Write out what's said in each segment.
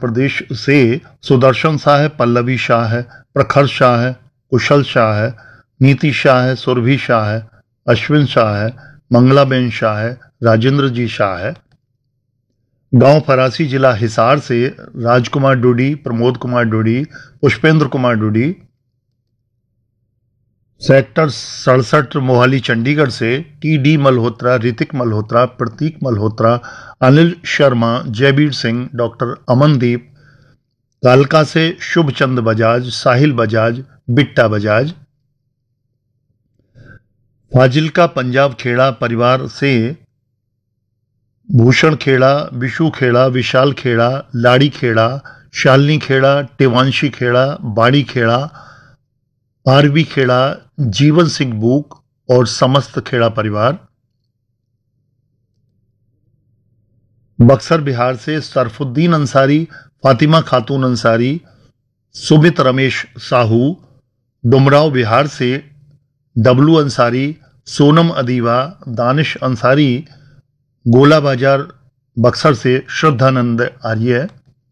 प्रदेश से सुदर्शन शाह है, पल्लवी शाह है, प्रखर शाह है, कुशल शाह है, नीति शाह है, सुरभि शाह है, अश्विन शाह है, मंगलाबेन शाह है, राजेंद्र जी शाह है। गांव फरासी, जिला हिसार से राजकुमार डूडी, प्रमोद कुमार डूडी, पुष्पेंद्र कुमार डूडी। सेक्टर 67 मोहाली चंडीगढ़ से टी.डी. मल्होत्रा, ऋतिक मल्होत्रा, प्रतीक मल्होत्रा, अनिल शर्मा, जयबीर सिंह, डॉक्टर अमनदीप। कालका से शुभचंद बजाज, साहिल बजाज, बिट्टा बजाज। फाजिल्का पंजाब खेड़ा परिवार से भूषण खेड़ा, विशु खेड़ा, विशाल खेड़ा, लाड़ी खेड़ा, शालिनी खेड़ा, टिवांशी खेड़ा, बाड़ी खेड़ा, आरवी खेड़ा, जीवन सिंह बूक और समस्त खेड़ा परिवार। बक्सर बिहार से सरफुद्दीन अंसारी, फातिमा खातून अंसारी, सुमित रमेश साहू। डुमराव बिहार से डब्लू अंसारी, सोनम अदीवा, दानिश अंसारी। गोला बाजार बक्सर से श्रद्धानंद आर्य।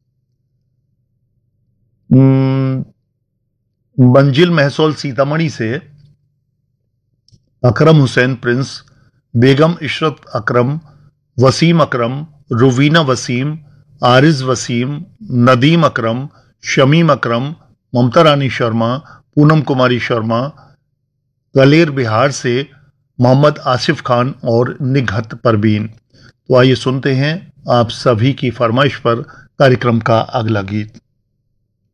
मंजिल महसौल सीतामढ़ी से अकरम हुसैन प्रिंस, बेगम इशरत अकरम, वसीम अकरम, रुवीना वसीम, आरिज वसीम, नदीम अकरम, शमीम अकरम, ममता रानी शर्मा, पूनम कुमारी शर्मा। कलेर बिहार से मोहम्मद आसिफ खान और निघत परवीन। तो आइए सुनते हैं आप सभी की फरमाइश पर कार्यक्रम का अगला गीत।